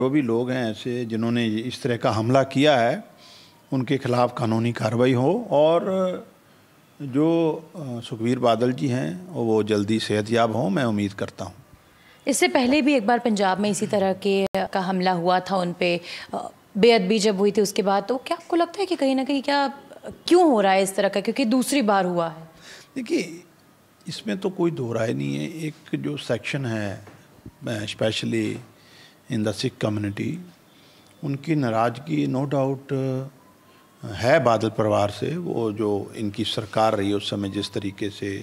जो भी लोग हैं ऐसे जिन्होंने इस तरह का हमला किया है उनके खिलाफ़ कानूनी कार्रवाई हो और जो सुखबीर बादल जी हैं वो जल्दी सेहतयाब हों, मैं उम्मीद करता हूँ। इससे पहले भी एक बार पंजाब में इसी तरह का हमला हुआ था उन पे, बेअदबी जब हुई थी उसके बाद, तो क्या आपको लगता है कि कहीं ना कहीं क्यों हो रहा है इस तरह का, क्योंकि दूसरी बार हुआ है? देखिए, इसमें तो कोई दो राय नहीं है। एक जो सेक्शन है specially in the Sikh community, उनकी नाराज़गी नो डाउट है बादल परिवार से। वो जो इनकी सरकार रही उस समय जिस तरीके से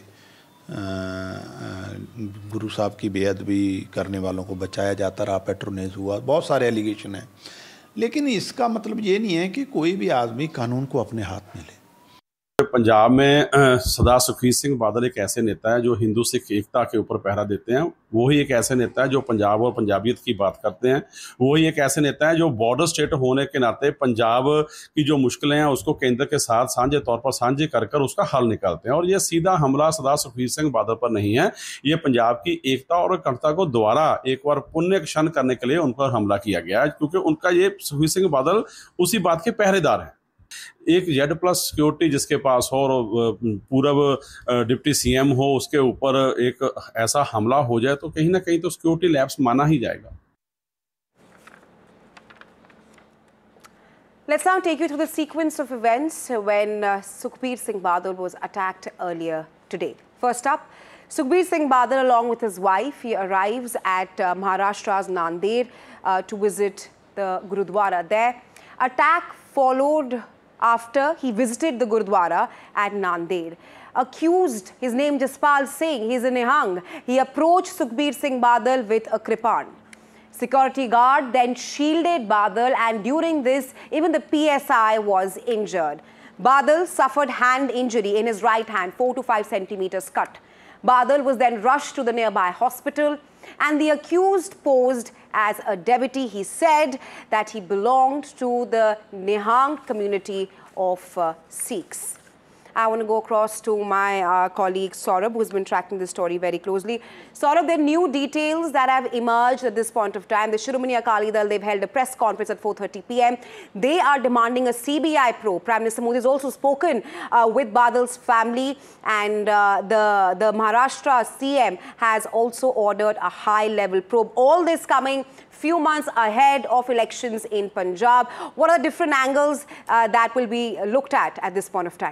गुरु साहब की बेअदबी करने वालों को बचाया जाता रहा, पेट्रोनेज हुआ, बहुत सारे एलिगेशन हैं, लेकिन इसका मतलब ये नहीं है कि कोई भी आदमी कानून को अपने हाथ में ले। पंजाब में सरदार सुखबीर सिंह बादल एक ऐसे नेता है जो हिंदू सिख एकता के ऊपर पहरा देते हैं। वही एक ऐसे नेता है जो पंजाब और पंजाबियत की बात करते हैं। वही एक ऐसे नेता है जो बॉर्डर स्टेट होने के नाते पंजाब की जो मुश्किलें हैं उसको केंद्र के साथ साझे तौर पर साझे कर उसका हल निकालते हैं। और ये सीधा हमला सरदार सुखबीर सिंह बादल पर नहीं है, ये पंजाब की एकता और अखंडता को दोबारा एक बार पुण्य क्षण करने के लिए उन पर हमला किया गया है, क्योंकि उनका ये सुखबीर सिंह बादल उसी बात के पहरेदार हैं। एक Z+ सिक्योरिटी जिसके पास हो और पूर्व डिप्टी CM हो, उसके ऊपर एक ऐसा हमला हो जाए तो कहीं ना कहीं तो सिक्योरिटी लैप्स माना ही जाएगा। Let's now take you through the sequence of events when Sukhbir Singh Badal was attacked earlier today. First up, Sukhbir Singh Badal along with his wife, he arrives at Maharashtra's Nanded to visit the Gurudwara there. Attack followed after he visited the Gurudwara at Nanded. Accused, his name Jaspal Singh, he's a Nihang. He approached Sukhbir Singh Badal with a kripan. Security guard then shielded Badal, and during this, even the PSI was injured. Badal suffered hand injury in his right hand, 4 to 5 centimeters cut. Badal was then rushed to the nearby hospital, and the accused posed as a devotee. He said that he belonged to the Nihang community of Sikhs. I want to go across to my colleague Saurabh, who's been tracking this story very closely. Saurabh, there are new details that have emerged at this point of time. The Shiromani Akali Dal, they've held a press conference at 4:30 p.m. They are demanding a CBI probe. Prime Minister Modi has also spoken with Badal's family, and the Maharashtra CM has also ordered a high-level probe. All this coming few months ahead of elections in Punjab. What are the different angles that will be looked at this point of time?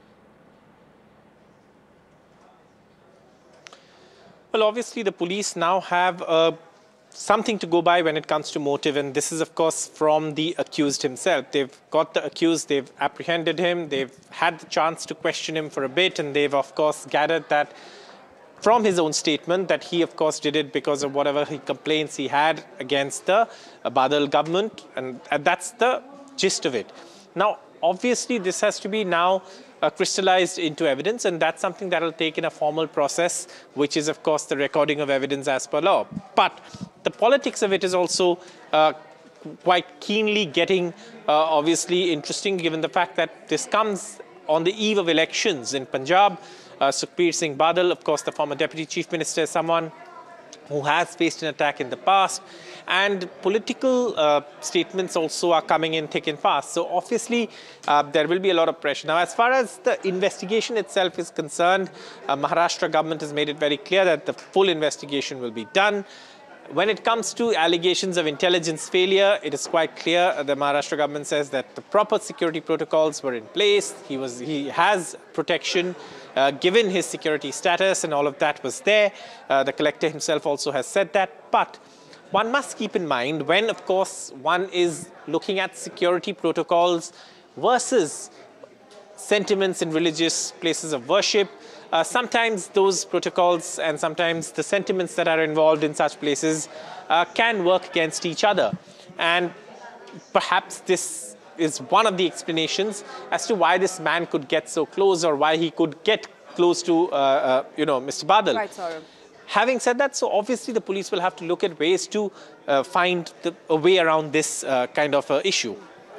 Well, obviously, the police now have something to go by when it comes to motive, and this is, of course, from the accused himself. They've got the accused, they've apprehended him, they've had the chance to question him for a bit, and they've, of course, gathered that from his own statement that he, of course, did it because of whatever complaints he had against the Badal government, and that's the gist of it. Now, obviously, this has to be now crystallized into evidence, and that's something that will take in a formal process, which is, of course, the recording of evidence as per law. But the politics of it is also quite keenly getting, obviously, interesting, given the fact that this comes on the eve of elections in Punjab. Sukhbir Singh Badal, of course, the former Deputy Chief Minister, is someone who has faced an attack in the past, and political statements also are coming in thick and fast. So obviously, there will be a lot of pressure. Now, as far as the investigation itself is concerned, Maharashtra government has made it very clear that the full investigation will be done. When it comes to allegations of intelligence failure, it is quite clear. The Maharashtra government says that the proper security protocols were in place. He has protection given his security status, and all of that was there. The collector himself also has said that. But one must keep in mind when, of course, one is looking at security protocols versus sentiments in religious places of worship, sometimes those protocols and sometimes the sentiments that are involved in such places can work against each other. And perhaps this is one of the explanations as to why this man could get so close, or why he could get close to, Mr. Badal. Right, Saurabh. Having said that, so obviously the police will have to look at ways to find a way around this kind of issue.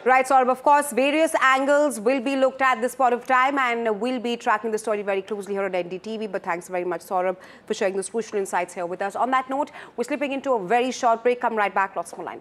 Right, Saurabh. Of course, various angles will be looked at this point of time, and we'll be tracking the story very closely here on NDTV. But thanks very much, Saurabh, for sharing those crucial insights here with us. On that note, we're slipping into a very short break. Come right back. Lots more line.